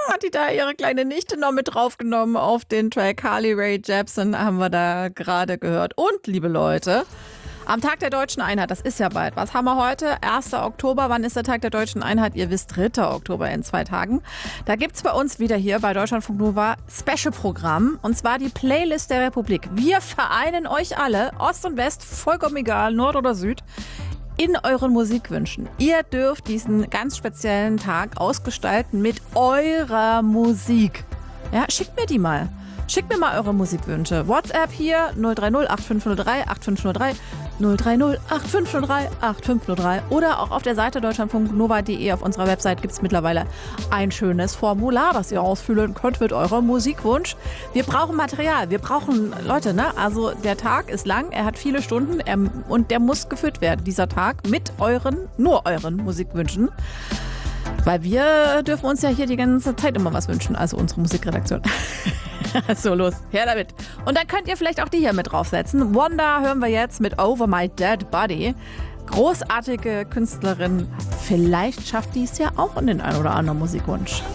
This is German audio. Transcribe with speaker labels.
Speaker 1: Hat die da ihre kleine Nichte noch mit draufgenommen auf den Track. Carly Rae Jepsen haben wir da gerade gehört. Und, liebe Leute, am Tag der Deutschen Einheit, das ist ja bald. Was haben wir heute? 1. Oktober. Wann ist der Tag der Deutschen Einheit? Ihr wisst, 3. Oktober in 2 Tagen. Da gibt's bei uns wieder hier bei Deutschlandfunk Nova Special-Programm. Und zwar die Playlist der Republik. Wir vereinen euch alle, Ost und West, vollkommen egal, Nord oder Süd, in euren Musikwünschen. Ihr dürft diesen ganz speziellen Tag ausgestalten mit eurer Musik. Ja, schickt mir die mal. Schickt mir mal eure Musikwünsche. WhatsApp hier 030 8503 8503 030 8503 8503 oder auch auf der Seite deutschlandfunknova.de auf unserer Website gibt es mittlerweile ein schönes Formular, das ihr ausfüllen könnt mit eurem Musikwunsch. Wir brauchen Material, wir brauchen Leute, ne? Also der Tag ist lang, er hat viele Stunden und der muss gefüllt werden, dieser Tag, mit nur euren Musikwünschen. Weil wir dürfen uns ja hier die ganze Zeit immer was wünschen, also unsere Musikredaktion. So, los, her damit. Und dann könnt ihr vielleicht auch die hier mit draufsetzen. Wanda hören wir jetzt mit Over My Dead Body. Großartige Künstlerin. Vielleicht schafft die es ja auch in den ein oder anderen Musikwunsch.